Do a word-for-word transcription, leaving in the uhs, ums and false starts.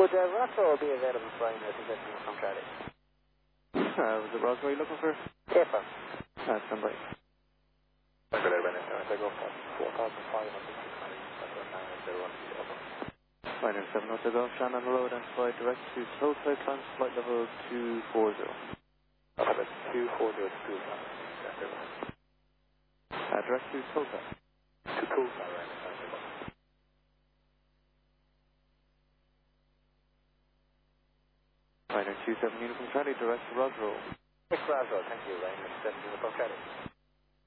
Would uh, Roswell be available for any reception from Charlie? Uh, was it Roswell you're looking for? Yes, sir. Uh, somebody. I'm going to run it. I go for four thousand five hundred six hundred. That's what nine is there on the other. Minor seven oh to go, Shannon Road and flight direct to Tulsa, climb flight level two four zero. I'll have it two four zero to Tulsa. Uh, direct to Tulsa. To Tulsa, right? Minor two seven uniform Charlie, direct to Roswell. It's Roswell, thank you, Ryan. It's seven uniform Charlie.